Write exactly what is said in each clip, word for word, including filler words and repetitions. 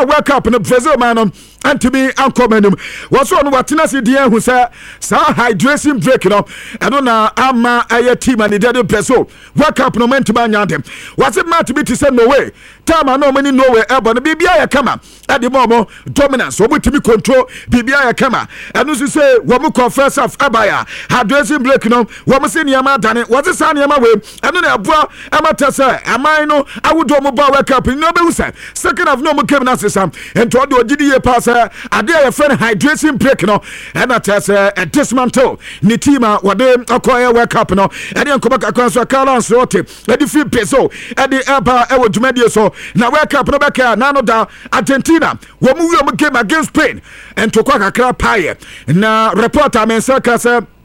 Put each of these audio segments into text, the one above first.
World Cup no Brazil man Antimi ankomenum was on what Tinasi dear who said sa hydration break no and on ama a team and the dead Brazil World Cup no meant to ban them was it meant to be to send no way time I know many nowhere but the B B I come at the moment dominance so to me control B B I come and as you say what we confess of Abaya hydration break no what was in Yama done it was a sun Yama way and then a bra amatasa am I know I would do a mobile World Cup in no say second of no more came Sam and to do a G D A pass a day a friend hydration break no and that has a dismantle ni team what they acquire World Cup no and then come back across a car and so let the feel peso at the airport I would media so now World Cup no back here now da Argentina we move game against Spain and to quack a crap pie now reporter men circus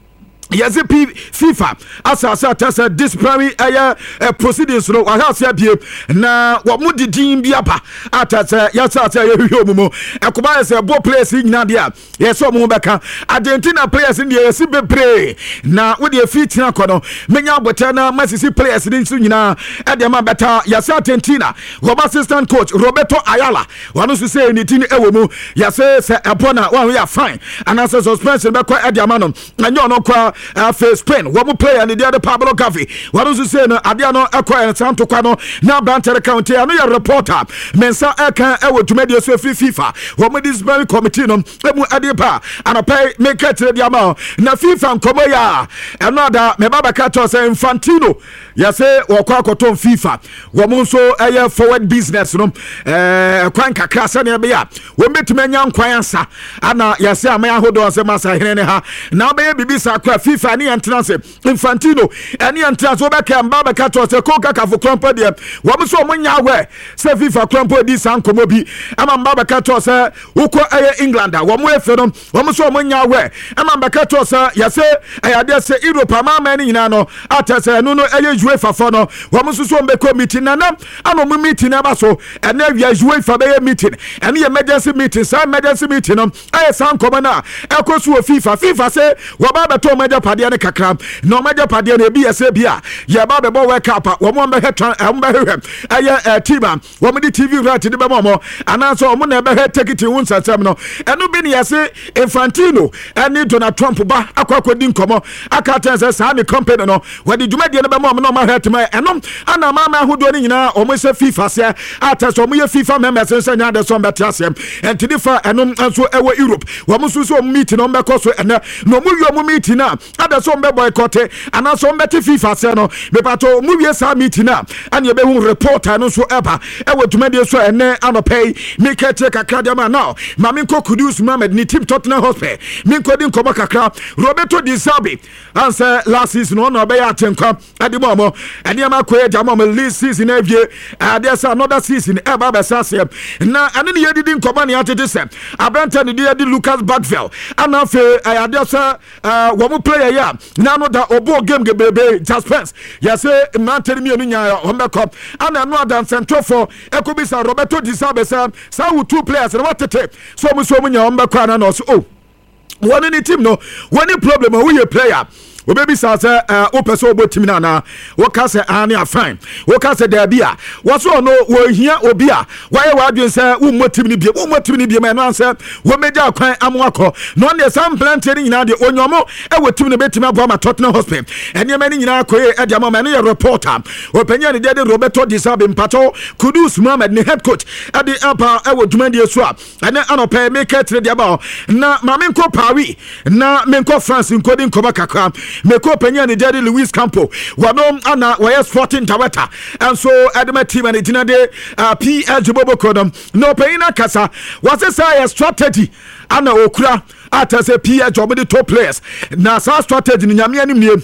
yes, FIFA as I said, as a disciplinary uh, proceedings. No, I have said here now. What would the team be up at? Yes, I say you mo. Akuba is a ball players in Nadia. Yes, so mo beka. Argentina players in the S B play. Now with the feet na kono. Menya botana Messi players in Sunyina. At the man better. Yes, Argentina. Rob assistant coach Roberto Ayala. One who say anything ewo mo. Yes, say upon one we are fine. And as a suspension beko at the man. And you know Uh, face Spain, one more player and the other Pablo Gavi. What does you say? No, Adiano acquire Santo Cano. Now Banter County. I know your reporter. Mensa Eka Ewo to media so free FIFA. What with this very committee? No, Emu Adipa and I pay make it to the amount. Na FIFA and Komoya. Another Mebaba Kato say Infantino. Yes, eh, or Quacoton FIFA. Wamunso a forward business. No, eh, Quanka Crasania Bia. We met Menyan Quansa. Anna, yes, I may hold on. Massa Heneha. Now, baby, Bisa FIFA ni entrance Infantino any entrance we back and baba kato se koka ka for crumple dem wo so munya we se FIFA crumple di san komo bi ama baba kato se uko aye England wo mo efe no wo so munya we ama baba kato se ya se ayade se Europe ama ma ni nyina no atese no no aye UEFA for no wo so so mbeko meeting na na ano mu meeting na ba so ene wi UEFA be meeting ene emergency meeting sa emergency meeting no aye san komo na ekosu FIFA FIFA se wo baba to meja padia ne kakra no meja padia ne bi ese bia ya ba be bo World Cup wo mo be hetwan am be hwem aye team wo mo di T V right de be mo ana so mo na be he take it won satem no eno bi ne yase Infantino ani Donald Trump ba akwakwadi nkomo akata se sa ne company no wo di dwumadie ne be mo no ma hetma eno ana ma ma hodo ne nyina o mo se FIFA se ata so mo ye FIFA members se nya de so mbete asem entidi fa eno anso ewo Europe wo mo so so meet no be koso ene no mo wi mo meet na ada so mbe boycott ana so mbete FIFA se no me pato mu wie sa meet na ane be hu reporter no so eba e wodumade so ene anopay me kete kakra de ma now ma me ko Kudus Mohammed ni team Tottenham Hotspur me ko din koba kakra Roberto Di Serbi answer last season no be ya tenkwa ade mo ene ma ko e jama mo last season avie ade sa another season eba be sa se na ane ne yedi din koba ne atete se abanta ne de Lucas Bagvel ana fe ade sa wo mo player ya na no da obo game gebebe Jaspers ya se manteri mi enu nya hombe cup ana no adan central for ekobisa Roberto Di Serbi sa sa two players na watete so mo so mo nya hombe kwa na no so oh one any team no one problem we a player we baby say uh o person obo team na na wo ka say ani afan wo ka say da bia wo so no wo hia obi a why wa dwen say wo mo team ni bia wo mo team ni bia man say wo meja kwan amwakọ no ne sam plant ni nyina de onyomo e wo team ni betim abo ma Tottenham Hotspur ene ma ni nyina koye e dia ma ma ne reporter o panya ni de Roberto Di Serbi mpato Kudus Mohammed ni head coach e de apa e wo dwumadi so a ene anopa make it de aba na ma me nko Paris na me nko France nko din koba kakra Meko penya ni Jerry Luis Campo wano ana waya Sporting Director and so adama team and itina de uh, P L Jibobo Kodom no penya kasa was a say strategy ana okura ata say P L job the top players na sa strategy ni nyame anim nie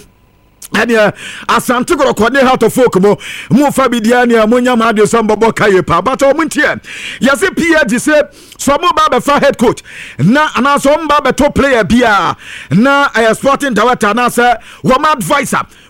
ania asante go ko ne how to folk mo mo fa bidia ne amonya ma de so mbobo kaye pa but o muntie yase P L G say so mo ba be fa head coach na ana so mba be top player bia na a Sporting Director na say wo ma advisor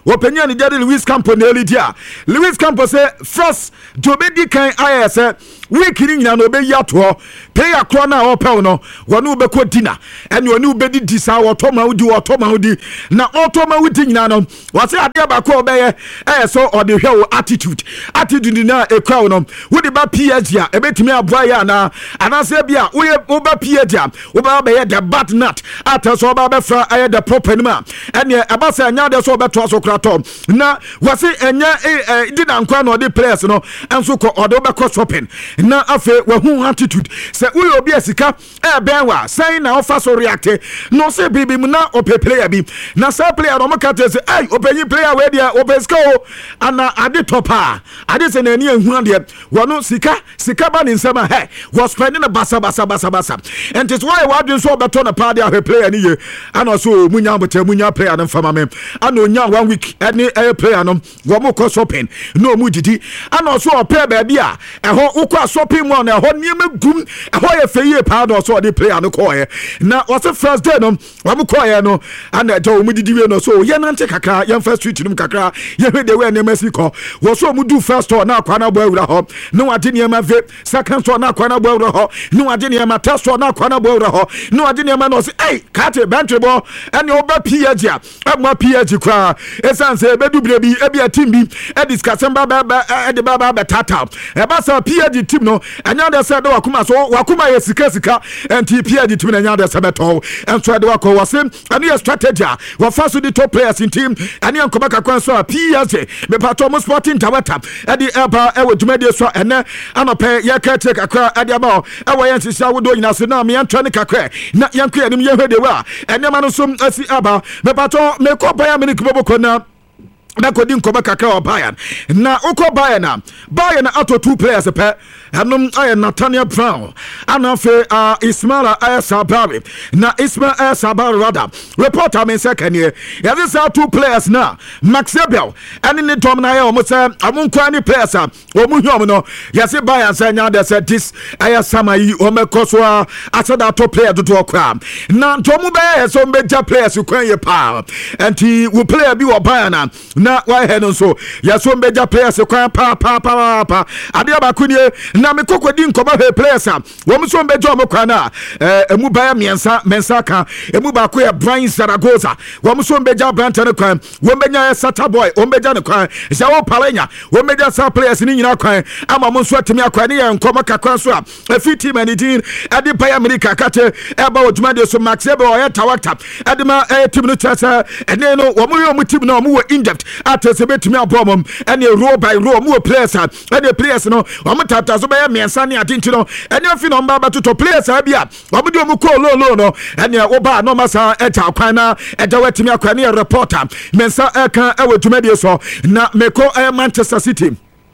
openya ni Daddy Luis Campos na elidia Luis Campos say first Jobedi kan aye say week ni nyina no be yato player kro na opel no wonu be ko dina ene wonu be di disa wotoma udi wotoma udi na otoma udi nyina no wase ade ba ko be ye eh so ode hwe attitude attitude na e kwa no wodi ba P S G a ebetimi aboa ya na anase bia wo wo ba P S G a wo ba be ye the bat nut ata so ba be fra aye the proper ma ene aba se anya de so be to so krato na wase enya e di na nkwa no de players no enso ko ode be ko shopping na afe wa hu attitude se uyo obi asika e ben wa sai na ofa so react no se bibi mu na ope player bi na sa player no makata se ai openyi player we dia opeska o ana ade topa ade se na ni ehun ade wono sika sika ba ni nsema he was spending na basa basa basa basa and it's why we do so better na party a player ni ye ana so munya bote munya player na fama me ana onya one week any a player no wo mo ko shopping no mu didi ana so ope ba bia eho ukwa shopping mo na eho niam gum eho ye feye pa do so the player no ko ye na was the first day no wo mo ko ye no ana jo mu didi we no so ye nante kakra ye first street num kakra ye hwe de we na Mexico wo so mu do first store na akwa na bo awura ho no ade niam ve second store na akwa na bo awura ho no ade niam third store na akwa na bo awura ho no ade niam no say ei kate bentre bo ene oba P S G a mo P S G kwa esanse be dubre bi e bia team bi e discuss ba ba e de ba ba tata e ba sa P S G team no anya de say do wakuma so wakuma ye sika sika enti P S G team na anya de say beto enso de wako wasem ane ye strategy wa faso the top players in team ane ankoba kakwan so P S G me pato mo sporting tawata e di eba e wo dwumade so ene anope ye ka take akra e di aba e wo ye nsisa wo do nyina so na me antwa ne kakra na yankwa enim ye hwede wa ene ma no so asi aba me pato me ko Bayern Munich boboko na na kodi nkoba kakra o Bayern na uko Bayern Bayern ato two players pe anum ay Nathaniel Brown anafe uh, Ismaila Sabari na Ismaila Sabari rather reporter me second year yeah these are two players now Max Ebel and in the tom na ya omo say amunko ani players a omu hwom no yes Bayern say nya de say this ay sama yi omo koso asada to player do to okra na tomu be so meja players kwan ye pa enti we player bi wo Bayern na why he no so yes so meja players kwan pa pa pa pa ade abakunie na me kokodi nkoba he players a wo mo so meja mo kwan na eh emu Bayern miensa mensa ka emu ba ko ye Brian Zaragoza wo mo so meja Branton kwan wo menya Sata Boy wo meja ne kwan Joao Palenya wo meja sa players ni nyina kwan ama mo so atimi akwan ne ye nkoma kakwan so a afiti manidin ade Bayern Munich kate e ba oduma de so Max Ebe o ye tawakta ade ma e team no chasa ene no wo mo yo mo team no mo in depth atese betimi abomom ene row by row mo players ene players no wo mo tata so be miensa ne ade ntino ene afi no mba batoto players a bia wo mo de mo ko lo lo no ene wo ba no masa e ta kwan na e da watimi akwan ne reporter mensa e kan e woduma de so na meko e Manchester City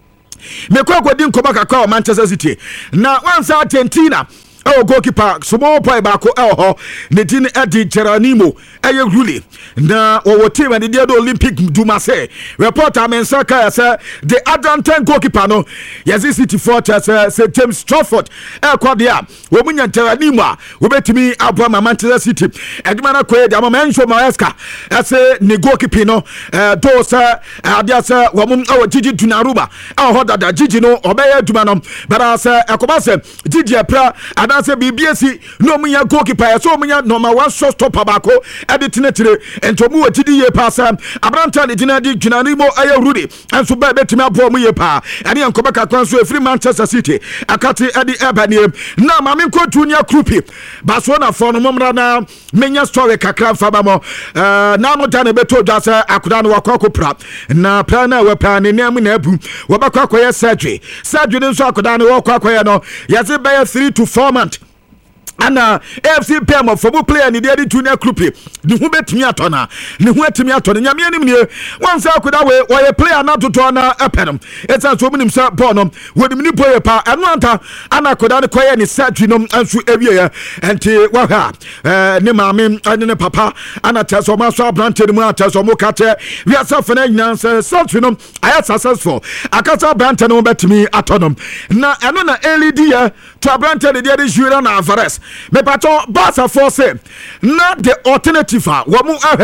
meko akodi nkoba kakwa Manchester City na wansa Argentina oh goalkeeper small boy bako eh ne din Edi Geronimo eye ruli na wo team and the Olympic Dumase reporter mensaka say the Argentine goalkeeper no yes City Fortress say James Trafford e kwadia wo munya Geronimo a wo betimi abwa Manchester City eduma na koye dia Menzo Maresca say ne goalkeeper no eh do say adia say wo mun awo Gigi Donnarumma e ho dada Gigi no obeye eduma no but say akoba say Gigi pra se B B S no munya goalkeeper so munya number one shot stopper bako editinetire entomu wetidi ye pass abranta de dinadi Donnarumma aye rudi enso ba betimi abo mu ye pa ene enkoba kakwan so free Manchester City akati edi ebanie na ma me nkotu nya krupi baso na fo no momra na menya story kakra faba mo na mo dane beto dwa se akoda no wakokopra na plan na we plan ne nem na abu we bakwakoye surgery surgery nso akoda no wakwakoye no yase be three to four months ana F C P M for bu player ni dey junior group ni hu betimi atona ni hu atimi atona nyame anim ni wansa akoda we we player na toto na epenom etsa so munim sa ball no wodim ni boy pa eno anta ana akoda ne koye ni surgery no ansu ewie ya enti wa ha eh ni maame ane ne papa ana teso ma so abrante mu ateso mu kate we asafo na nyina surgery no aya successful akasa abrante no betimi atonom na eno na L E D ya to abrante de dey jura na Alvarez me pato Barca force na the alternative a wo mu ahem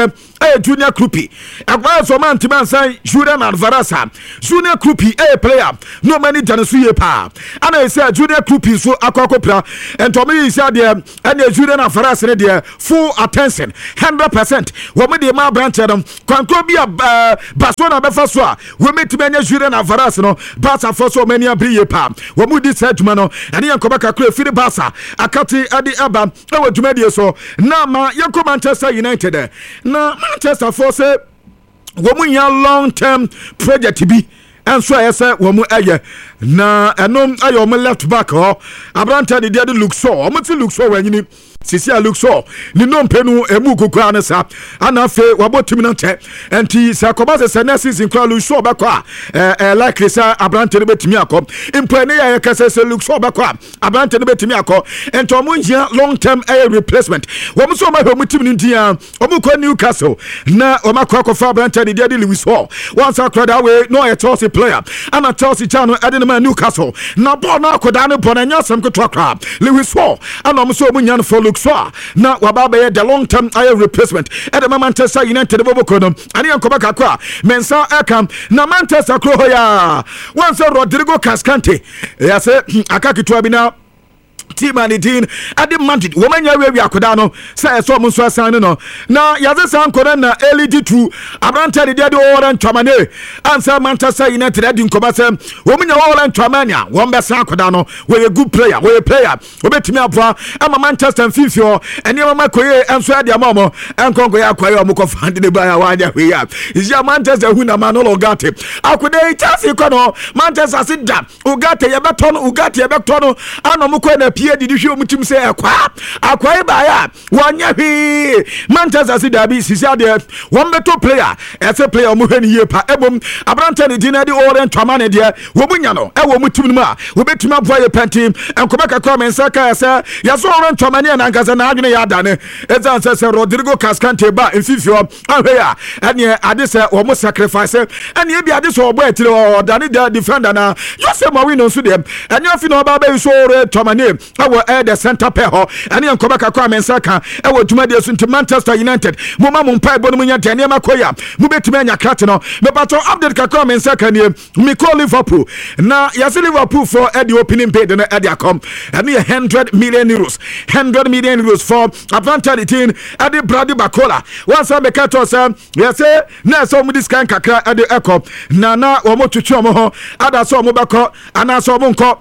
eh Junior Krupi akwa so man timan san Julian Alvarez Junior Krupi eh player no many janisu ye pa ana say Junior Krupi so akokopra entomi say de ene Julian Alvarez ne de full attention one hundred percent wo me de ma branch dem kwankro bia Barcelona befa so a wo metime nya Julian Alvarez no Barca for so many abriye pa wo mu di seduma no ene yankoba kakra fi Barca akati ade aba e wo dwumadi so na ma yanko Manchester United na Manchester for say wo mu nya long term project bi enso ayese wo mu aye na enom ayo mo left back ho abranta de de look so o mo ti look so wanyini sisi a look so ni no mpenu emu kokura ne sa ana fe wabotimi na te enti sa koba se na season kwa look so bakwa eh eh like sa abranta ne betimi akọ impo ne ya kase se look so bakwa abranta ne betimi akọ enti omo hia long term air replacement wo mo so ma ho mutimi ni dia omo ko Newcastle na o makọ akọ abranta de de Lewis Hall once across that way no a Chelsea player ana Chelsea chano ade ne Newcastle na ball na akoda ne ball na nyasam ko twakra Lewis Hall ana omo so omo nya no for look so na wababa the long term air replacement at the Manchester United bobokono ani yankoba kakwa mensa akam na Manchester kro ya once Rodrigo Cascante ya say akakitwa bi na team and the team at the Madrid woman ya we akoda no say so mo so asan no na yaze san koda na L E D two abranta de de oran twamane answer Manchester United adi nkoba sem woman ya oran twamania won be san akoda no we a good player we a player obetimi afa ama Manchester fifio ene mama koye enso ade amamo enkonko ya kwaye omko fande de ba ya wanya we ya is ya Manchester hu na Manolo Ugarte akoda Chelsea kono Manchester sidda Ugarte ye beton Ugarte ye beton anomo ko na pie didi hwe omutim se akwa akwa ba ya wanya hwe Manchester City abi sisi ade won beto player ese player omo hwe ni ye pa ebom abranta ne dinadi oren twamane de wo munya no e wo mutim no a wo betuma boy ye pentim enkoba kakra mensaka ese yaso oren twamane na nkasa na adwene ya dane ezan se Rodrigo Cascante ba enfifio ahwe ya ene ade se wo mo sacrifice ene e bi ade so obo etire o dane the defender na Jose Mourinho so dem ene afi no ba ba so oren twamane awo eh the center pair ho ene enkoba kakra mensaka e wo dwuma de so nti Manchester United mo ma mo mpa ebo no munya de ene makoya mo betuma anya krate no me pato update kakra mensaka ne me call Liverpool na yase Liverpool for the opening bid na e dia come ene one hundred million euros one hundred million euros for Atlanta the team at the Brady Bacola once I make it say yase na so mo this kan kakra e de ekom na na wo mo twetwe mo ho ada so mo bako ana so mo nko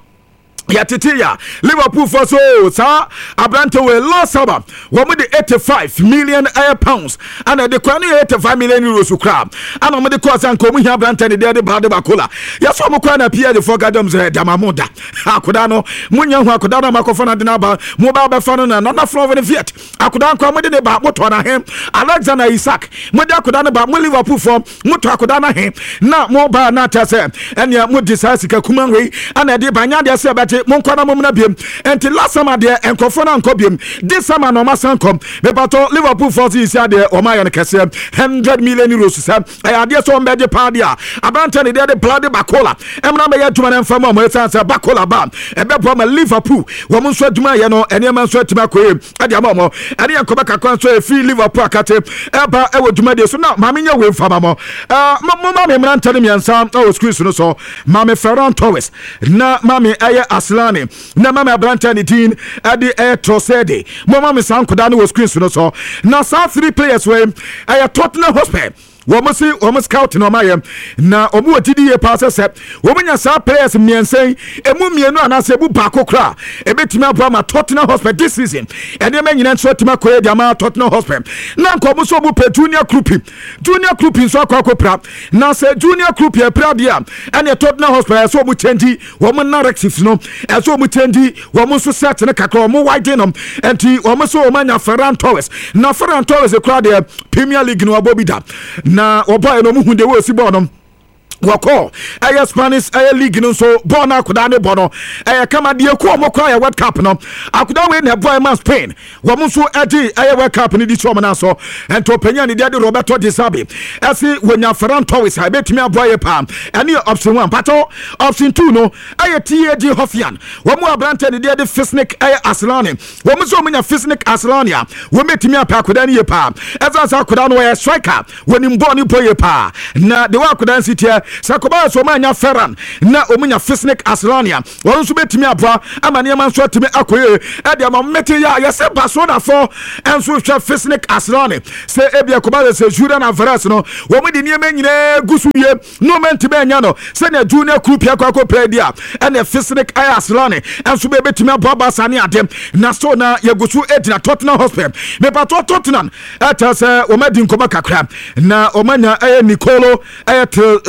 Yatitia Liverpool for so sir Abrante we lost saba wo mo de eighty-five million air pounds and the kwani eighty-five million euros crab and mo de course an ko mu hia Abrante de de Brady Bacola yaso mo kwa na P de for gadom ze damamoda akoda no munya hu akoda na makofo na de na ba mo ba ba fa no na na from the Fiat akoda kwa mo de ne ba mo to na hem Alexander Isak mo de akoda na ba mo Liverpool for mo to akoda na hem na mo ba na ta se ene mo disasi ka kuman we and de banya de se ba monkwana momna biem enti last summer de enkofo na nko biem this summer no masan kom me pato Liverpool force is here de o ma yan kese one hundred million euros sa aya de so mbeje padia abante de de Brady Bacola emna me yatuma na mfa mo mo sansa Bacola ba ebe bo ma Liverpool wo mo so aduma ye no ene ma so atima koye ade ama mo ade enkoba kakon so e free Liverpool akate eba e wo duma de so na ma menya we mfa ma mo eh mo ma me mra ntane miansa o squeeze no so ma me Ferran Torres na ma me aye Aslani na mama Abranta ni tin ade e Trossard mama me san koda no screen no so na sa three players we aye Tottenham Hotspur wo mo si wo mo scout no maye na omo watidi ye pass se wo nya sa players miensen emu mienu anase bu ba kokra ebetimi abo ma Tottenham Hotspur this season ene ma nyina nso tima koye dia ma Tottenham Hotspur na nko mo so bu pe Junior Krupi Junior Krupi nso akwa kopra na se Junior Krupi e pra dia ene Tottenham Hotspur so mo change wo mo narratives no e so mo change wo mo so set ne kakra wo mo wide no enti wo mo so wo manya Ferran Torres na Ferran Torres e kra dia Premier League no abobida na oboy no mu hu de wo si bo no wako aya Spanish aya league no so bona akoda ne bono aya kama de ko mo kwa ya World Cup no akoda we na boy man Spain wo mo so edi aya World Cup ni di choma na so ento panya ni de Roberto De Sabi esi wonya Ferran Torres ha betimi aboye pa ene option one pato option two no aya T A G Hofian wo mo abrante ni de Fisnik aya Arsenal wo mo so munya Fisnik Arsenal wo metimi apa akoda ni pa eza sa akoda no ya striker woni mbo ni boye pa na de wa akoda city Sakoba so manya Ferran na omunya Fisnik Arsenal won so betimi aboa amane man so atimi akoye e de amamete ya yese Barcelona for enso hwa Fisnik Arsenal se ebia koba se Julian Alvarez no wo mu de niema nyina gusu ye no menti be nya no se na junior group ya kwako predia ene Fisnik Arsenal enso be betimi aboa Barcelona adem na so na ye gusu edina Tottenham Hotspur me pa Tottenham eta se wo madi nkoba kakra na omanya eh Nicolo eh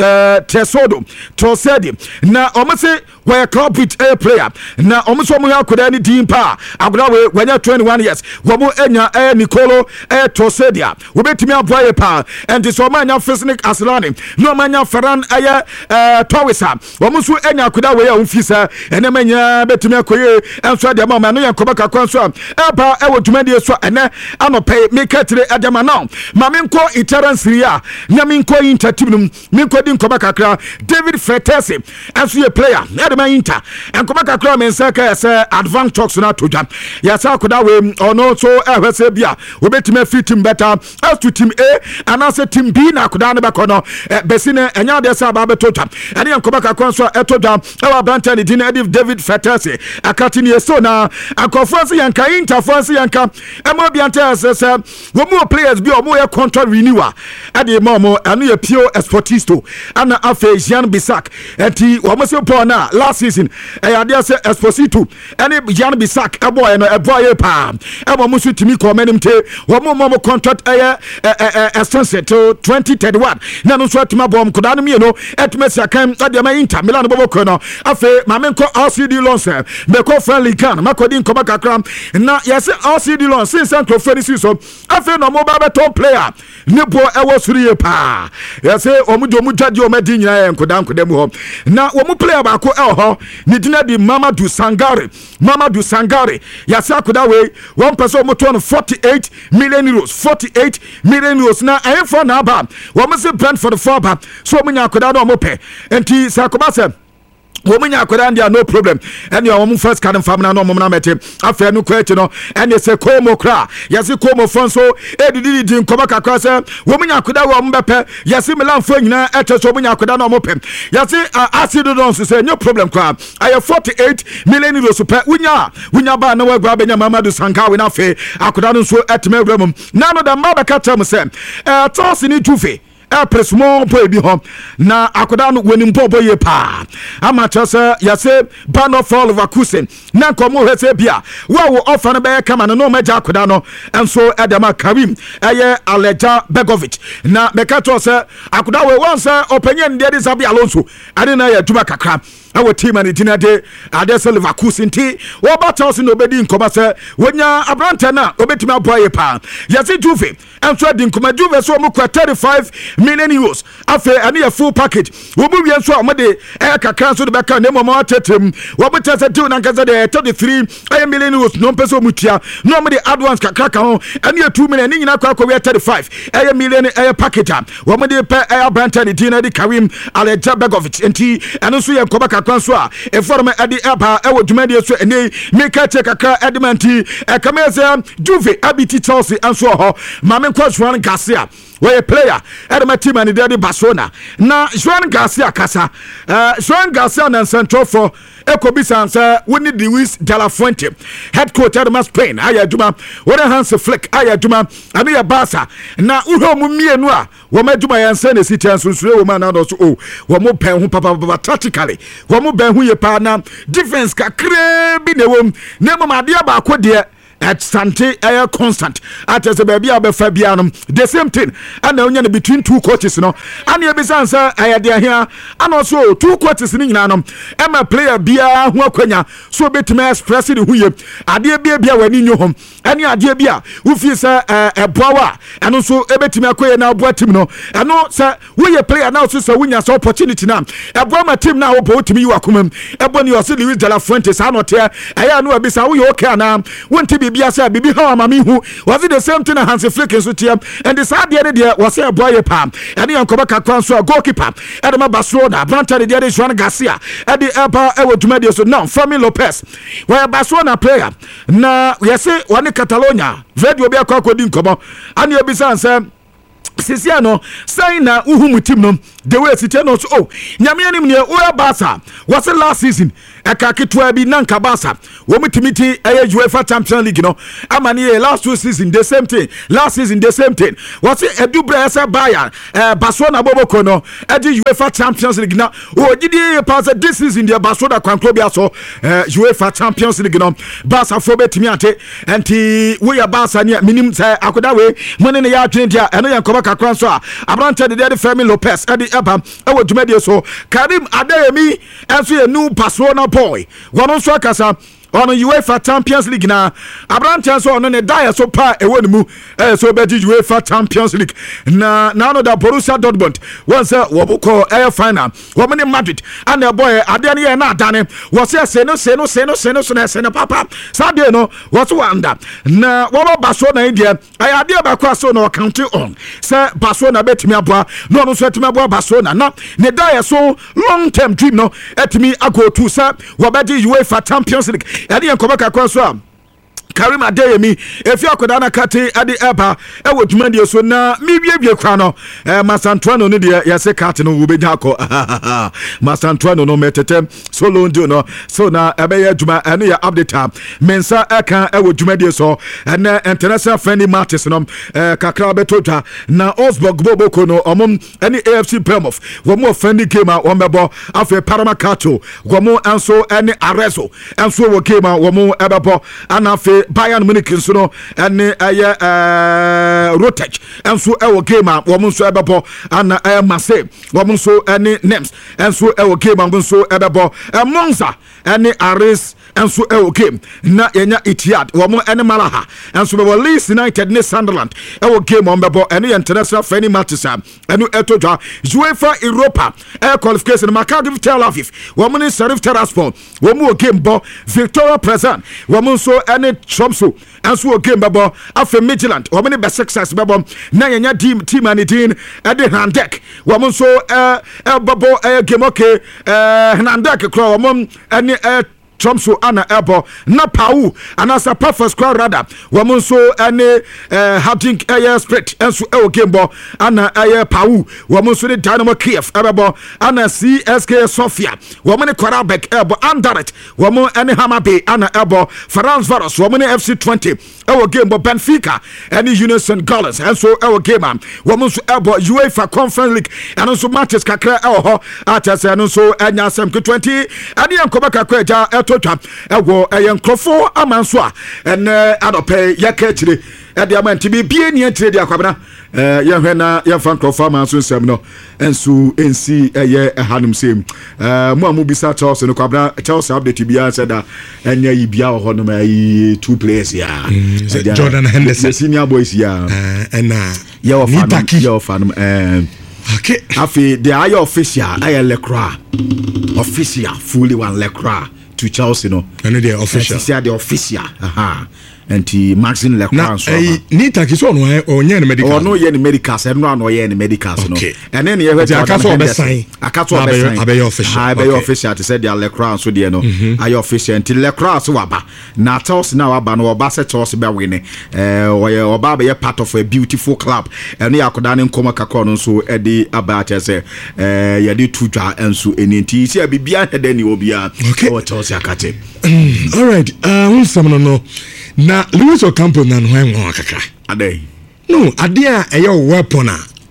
Tesodo Tosedi na omase where club with a player na omuso mu yakoda ni dimpa agoda we wanya twenty-one years wo mu enya eh Nicolo eh Tosedia wo betimi aboye pa and so manya Fisnik Arsenal no manya Ferran eh eh Towisa wo mu so enya akoda we ya umfisa ene manya betimi akoye enso de ma no yankoba kakwa so e ba e wo dwumade so ene anope mekatire adama now ma menko iteran siria nya menko intertibnum menko di nkoba kakra David Fretesi enso ye player ma inter enkoba kakra men saka say advance talks na to jam ya sa koda we ono so ehwese bia we betime fit team better as to team A and as team B na koda ne bakono besine enya de sa ba beto jam ene enkoba kakra so eto jam e wa branta ni din David Fretesi akati ni so na akofo yanka inter force yanka e mo bia anta se we mo players bi o mo ye contract renewal ade mo mo anu ye Pio Esportisto ana afa Jean Bissac enti wo mo se po na last season eh ade say Esposito any Jan Bissac e boy no e boy pa e bo musu timi ko menimte wo mo mo contract eh eh extension to twenty thirty-one na no so atima bom koda no me no etmesi akan ade ma Inter Milan bo ko no afa ma menko R C D loans me ko friendly kan makodi nkoba kakra na yes R C D loans since central friendly so afa no mo ba beto player ne bo e wo suriye pa yes omujo mujadi o madi nyina enkoda nkoda mu ho na wo mu player ba ko ho ni dina di Mamadou Sangare Mamadou Sangare ya sa koda we one person mo to forty-eight million euros forty-eight million euros na ayen for na ba wo mo se Brentford for ba so mo nya koda no mo pe enti sa ko ba se woman yakoda ndia no problem ene o mo first card fam na no mo na mete afa no kwachi no ene se komo kra yase komo fonso edidi di nkoba kakra se woman yakoda wo mo bepe yase Milan fo nyina ete so woman yakoda no mo pem yase acid don so se no problem kra aye forty-eight million euros per unya unya ba na wa gba benya Mamadou Sankawe na fe akoda no so etime wramum na no da mabaka tem se eh toss ni Juve e presmo boy bi ho na akoda no woni mpobo ye pa ama chese yase Bano for Leverkusen na komo hese bia wa wo offer no be kama no maja akoda no enso edema Karim eye Aleja Begovic na mekato se akoda we once openye ndi Xabi Alonso ade na ya djuma kakra awo team and dina de adese Leverkusen ti wo battles no bedi nkoba se wonya abrante na obetimi aboye pa yase Juve enso di nkoma Juve so mo kwa thirty-five million euros afa ani a full package wo bu wian so amade e kakra so de beka na mama tetem wo bu tese deal na nkaza de thirty-three million euros no peso mutia no amade advance kakra ka ho ani a two million ni nyina kwa kwa thirty-five e million e package wo amade pe e branta de dina de Karim Aleja Begovic enti eno so ye nkoba kakra so a e form e de eba e wo dwumade so ene meka che kakra edmanti e kameze Juve abiti Chelsea anso ho mame kwa Juan Garcia we player edema team and the Barcelona na Juan Garcia kasa uh, Juan Garcia na central for ekobisa nsa woni Luis de la Fuente head coach edema Spain aya duma wona Hans Flick aya duma ani ya Barca na uho mu mienu a wo maduma ya nsa na sitian sunsun wo ma na no so o wo mo pen ho papa papa tactically wo mo ben ho ye pa na defense kakre bi ne wom na mo ma de ba ko de at Sante air constant at as a baby of Fabianum, the same thing, and now between two coaches, no, and your business I had here, and also two coaches in Nanum, and my player Bia Huaquena, so bet me express it who you are dear Bia when in your home, and your dear Bia, who feels a bower, and also a bet me acquire now, Boatimno, and no, sir, we a player now, so win your opportunity now, a Brahma team now, both to me, you are coming, and when you are still with De La Fuentes, I not here, I know a bit how you okay now, want to be Biasa, Bibi how Mammy who was it the same thing as Hansi Flick and Sutia, and the side the other day was a boy palm, and the Uncle Council goalkeeper, Edema Barcelona, Branta the other Juan Garcia, at the Alba Ewo to Media, so now Femi Lopez, where Barcelona player, now we say one in Catalonia, Ved will be a crocodile come, and your business. Sisiano say na uhu team no the way Sitiano so oh nyame anim ne o Barca was last season aka ketwa bi nanka Barca wo mutimiti eh UEFA Champions League no amane last two season the same thing last season the same thing was edu bresa Bayern eh Barcelona boboko no e di UEFA Champions League na o gidi pass this season the Barcelona kwankro bia so eh UEFA Champions League no Barca fo betimi ate enti we ya Barca ne minim say akoda we money ne ya adwen dia eno yankoba kakran so a abrante de de Femi Lopez e di eba e wo dwumade so Karim Adeyemi enso ye new Barcelona boy wono so akasa on UEFA Champions League na abrante so on ne die so pa e wonu mu eh so be di UEFA Champions League na na no da Borussia Dortmund once wo boko air final wo me Madrid and the boy ade ne ye na adane wo se se no se no se no se no se no se no papa sade no wo so anda na wo ba Barcelona India ay ade ba kwa so no count on say Barcelona betimi aboa no no so etimi aboa Barcelona na ne die so long term dream no etimi ago to say wo be di UEFA Champions League ade enkoba kakwa so am Karim Adeyemi efi akoda na kate ade eba e wo dwumade so na mi wiebie kwa no eh Masantuano no de yase kate no wo beja akọ Masantuano no metete solo ndio no so na ebe ya dwuma ene ya update mensa eka e wo dwumade so ene international friendly matches no eh kakra betotwa na Osborg Boboko no omum ene A F C Bournemouth wo mo friendly game a wo mebo afa Paramacato wo mo enso ene Arezzo enso wo game a wo mo ebebo anafe Bayern Munich nso no ene aye eh Rotech enso e wo game a wo nso ebebo ana eh Marseille wo nso ene Nems enso e wo game a wo nso ebebo eh Monza ene Aris enso e wo game na yenya Etihad wo mo ene Malaha enso be Leeds United ne Sunderland e wo game on bebo ene international friendly matches ene etodwa UEFA Europa e qualification Maccabi Tel Aviv wo mo ne Sheriff Tiraspol wo mo game bo Victoria Plzen wo mo nso ene Tromso enso wo game bebo afa Midtjylland wo mo ne Besiktas bebo na yenya team team ani din e de Handek wo mo nso eh e bebo e game okay eh Handek kro wo mo ene eh Tromso ana ebo na Pau anasa Perfect Squad Radar wo so ene eh Harding Air Spirit enso e game bo ana aye Pau wo so ne Dynamo Kiev ebo ana C S K Sofia wo ne Karabakh ebo Anderlecht wo ene Hammarby ana ebo Ferencvaros wo ne F C twenty e game bo Benfica ene Union Saint Gallen enso e game wo so ebo UEFA Conference League enso matches kakra e ho atase enso enya sem twenty ade enkoba kakra ja totwa ewo eyen krofo amanso a en adope yakachire e de amanti bi bie ni atire de akwabena eh ye hwena ye fan krofo amanso nsem no ensu ensi eye ehanum sem eh mo amu bisa Chelsea no kwabena Chelsea update bia said that enya yi bia ho no mai two players ya Jordan Henderson senior boys ya and ye of fan ye of fan eh okay afi the ayo official aye Lecroix official fully one Lecroix to Chelsea no and the official see the official aha enti Maxine Lecroix so eh ni taki so no onye ne medical oh no ye ne medical se no no ye ne medical no and then ye hwe akaso obesan akaso obesan abe official abe official to say the Lecroix so de no aye official enti Lecroix so waba na Chelsea na waba no oba se Chelsea be win eh oye oba be part of a beautiful club and ya koda ne nkoma kakọ no so e de aba se eh ye de tudwa enso enti se bibia hede ni obia o Chelsea akate all right uh who some no na Luis Ocampo na no hwan akaka adai no ade a eyo weapon a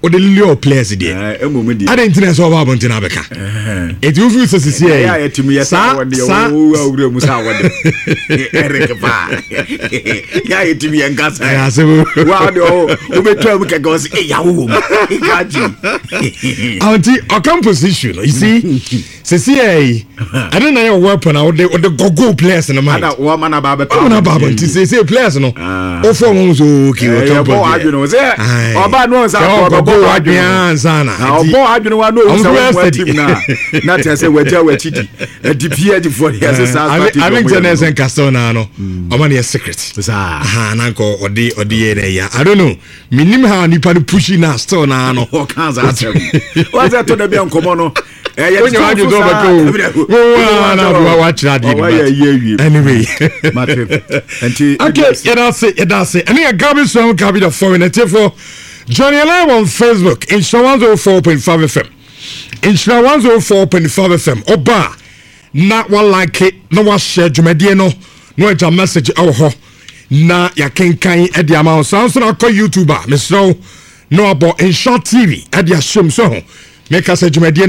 o de lio players there e mo me di I didn't know so about Bontina Beka it you feel so see ya ya timi ya sa wonde o awure mu sa wonde Eric pa ya ya timi ya ngasa ya se wa de o o betwa mu kega o se e ya wo mu gaji auntie our composition you see se see I don't know your weapon or the or the go players in the man ada wo mana ba beto na ba bonti say say players no o form mo so okay o top o adwene se oba no sa ko go adwene sana obo adwene wa no o sa wo team na na te say waja wachidi di P H for the sa party I think Genes and Castona no o man is secret ah na ko odi odi e ya I don't know minim ha nipa no pushing na store na no o kan za asem wa za to da bi ankomo no eh ya onye waju do bako wo na do wa chira di anyway Matthew anti okay yeah that's it yeah that's it and you gabi so gabi the foreign and for Johnny Live on Facebook in one oh four point five F M in one oh four point five F M oba na one like it no wa share dwumadie no no a message awo ho na ya kenkan e dia ma so so na ko YouTuber Mister no abo in short T V e dia shom so make us dwumadie